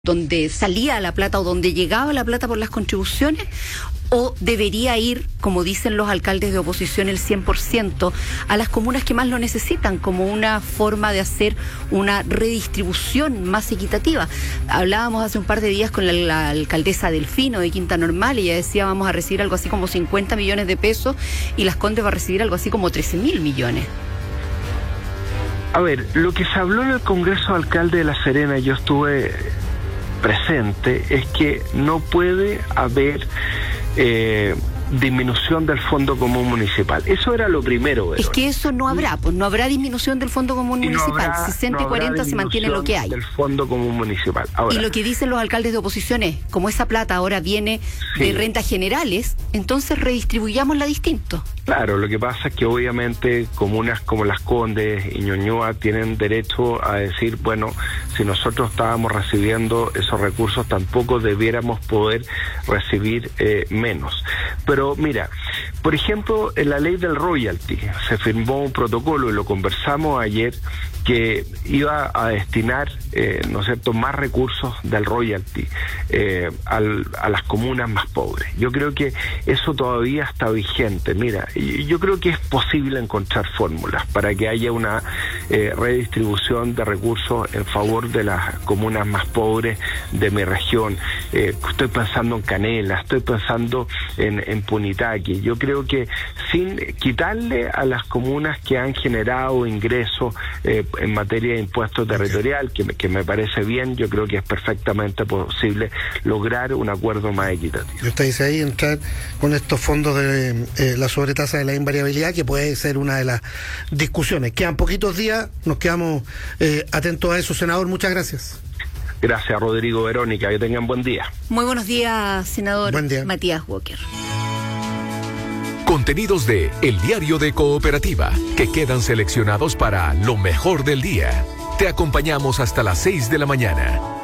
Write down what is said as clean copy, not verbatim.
donde salía la plata o donde llegaba la plata por las contribuciones, o debería ir, como dicen los alcaldes de oposición, el 100% a las comunas que más lo necesitan, como una forma de hacer una redistribución más equitativa? Hablábamos hace un par de días con la alcaldesa Delfino de Quinta Normal, y ella decía: vamos a recibir algo así como 50 millones de pesos y Las Condes va a recibir algo así como 13.000 millones. A ver, lo que se habló en el Congreso de Alcalde de La Serena, yo estuve presente, es que no puede haber disminución del Fondo Común Municipal. Eso era lo primero, Verónica. Es que eso no habrá, pues no habrá disminución del Fondo Común Municipal. 60 y 40 se mantiene lo que hay. Del Fondo Común Municipal. Ahora, y lo que dicen los alcaldes de oposición es: como esa plata ahora viene de rentas generales, entonces redistribuyámosla distinto. Claro, lo que pasa es que obviamente comunas como Las Condes y Ñuñoa tienen derecho a decir, bueno, si nosotros estábamos recibiendo esos recursos, tampoco debiéramos poder recibir menos. Pero mira, por ejemplo, en la ley del royalty se firmó un protocolo, y lo conversamos ayer, que iba a destinar, ¿no es cierto?, más recursos del royalty a las comunas más pobres. Yo creo que eso todavía está vigente. Mira, yo creo que es posible encontrar fórmulas para que haya una redistribución de recursos en favor de las comunas más pobres de mi región. Estoy pensando en Canela, estoy pensando en Punitaqui. Yo creo que sin quitarle a las comunas que han generado ingresos en materia de impuesto territorial, que me parece bien, yo creo que es perfectamente posible lograr un acuerdo más equitativo. Y usted dice ahí entrar con estos fondos de la sobretasa de la invariabilidad, que puede ser una de las discusiones. Quedan poquitos días, nos quedamos atentos a eso, senador. Muchas gracias. Gracias, Rodrigo, Verónica, que tengan buen día. Muy buenos días, senador. Buen día. Matías Walker. Contenidos de El Diario de Cooperativa, que quedan seleccionados para lo mejor del día. Te acompañamos hasta las 6 de la mañana.